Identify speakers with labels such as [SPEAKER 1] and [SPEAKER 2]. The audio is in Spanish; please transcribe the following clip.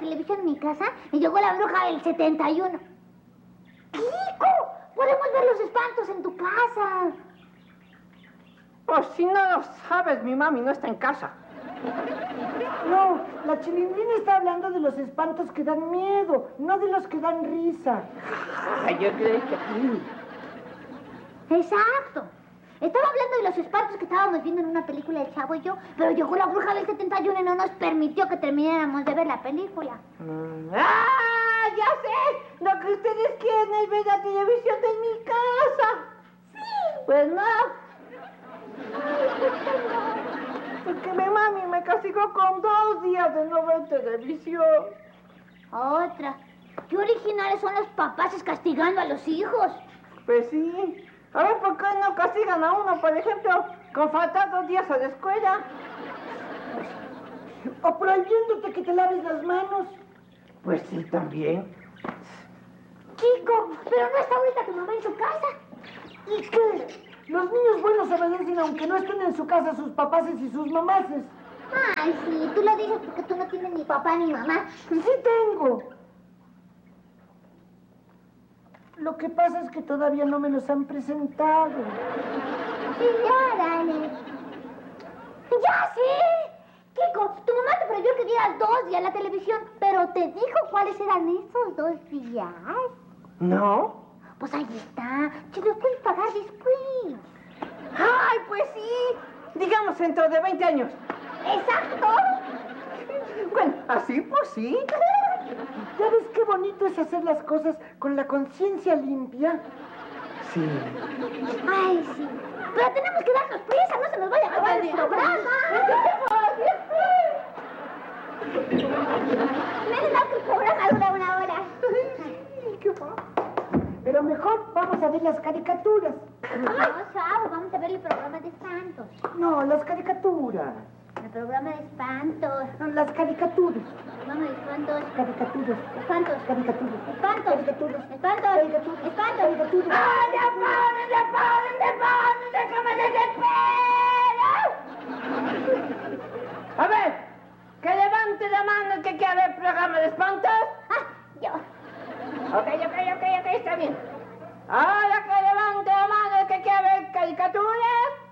[SPEAKER 1] televisión en mi casa y llegó la bruja del 71. ¡Kiko! ¡Podemos ver los espantos en tu casa!
[SPEAKER 2] Pues si no lo sabes, mi mami no está en casa.
[SPEAKER 3] No, la Chilindrina está hablando de los espantos que dan miedo, no de los que dan risa.
[SPEAKER 2] Ay, yo creí que...
[SPEAKER 1] Exacto. Estaba hablando de los espantos que estábamos viendo en una película del Chavo y yo, pero llegó la bruja del 71 y no nos permitió que termináramos de ver la película.
[SPEAKER 2] ¡Ah! ¡Ya sé! Lo que ustedes quieren es ver la televisión de mi casa.
[SPEAKER 1] Sí.
[SPEAKER 2] Pues no. Porque mi mami me castigó con 2 días de no ver televisión.
[SPEAKER 1] Otra. ¿Qué originales son los papás castigando a los hijos?
[SPEAKER 2] Pues sí. A ver, ¿por qué no castigan a uno, por ejemplo, con faltar 2 días a la escuela?
[SPEAKER 3] O prohibiéndote que te laves las manos.
[SPEAKER 2] Pues sí, también.
[SPEAKER 1] Kiko, pero no está ahorita tu mamá en su casa.
[SPEAKER 3] ¿Y qué? Los niños buenos obedecen aunque no estén en su casa sus papaces y sus mamaces.
[SPEAKER 1] Ay, sí, tú lo dices porque tú no tienes ni papá ni mamá.
[SPEAKER 3] Sí tengo. Lo que pasa es que todavía no me los han presentado.
[SPEAKER 1] Sí, órale. ¡Ya sé! Kiko, tu mamá te prohibió que vieras 2 días la televisión, pero ¿te dijo cuáles eran esos 2 días?
[SPEAKER 2] ¿No?
[SPEAKER 1] Pues ahí está. Si los puedes pagar después.
[SPEAKER 2] ¡Ay, pues sí! Digamos dentro de 20 años.
[SPEAKER 1] ¡Exacto!
[SPEAKER 2] Bueno, así pues sí.
[SPEAKER 3] ¿Ya ves qué bonito es hacer las cosas con la conciencia limpia?
[SPEAKER 2] Sí.
[SPEAKER 1] Ay, sí. Pero tenemos que darnos prisa, no se nos vaya a acabar el programa. Miren, que el programa dura 1 hora.
[SPEAKER 3] ¿Qué va? Pero mejor vamos a ver las caricaturas.
[SPEAKER 1] No, Chavo, vamos a ver el programa de espantos.
[SPEAKER 3] No, las caricaturas.
[SPEAKER 1] El programa de espantos.
[SPEAKER 3] No, las caricaturas.
[SPEAKER 1] El programa de espantos.
[SPEAKER 3] Caricaturas.
[SPEAKER 1] Espantos.
[SPEAKER 3] Caricaturas.
[SPEAKER 1] Espantos.
[SPEAKER 3] Caricaturas.
[SPEAKER 1] Espantos.
[SPEAKER 3] Caricaturas.
[SPEAKER 1] Espantos.
[SPEAKER 3] Caricaturas.
[SPEAKER 1] ¡Ah, ya paren, ya paren, ya paren! ¡Déjame desespero!
[SPEAKER 2] A ver, que levante la mano el que quiera ver programa de espantos.
[SPEAKER 1] Ah, yo.
[SPEAKER 2] Ok, está bien. Ahora que levante la mano el que quiera ver caricaturas.